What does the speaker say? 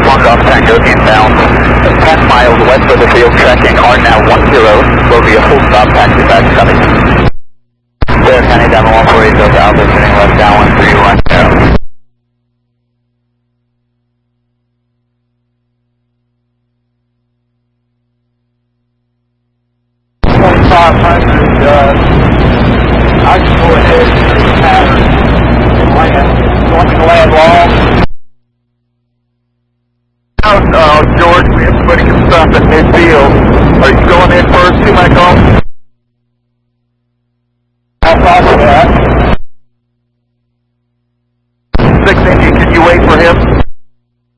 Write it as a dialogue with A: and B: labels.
A: One off Tango inbound. 10 miles west of the field, tracking RNAV 10. Will be a full stop taxi back coming. There, County Demo 148, those Alpha turning left down 1310.
B: I can go ahead and pattern and land. Want me to land long?
A: George, we have putting some stuff at midfield. Are you going in first, to my call?
B: I'll talk to that.
A: 6 Indy, can you wait for him?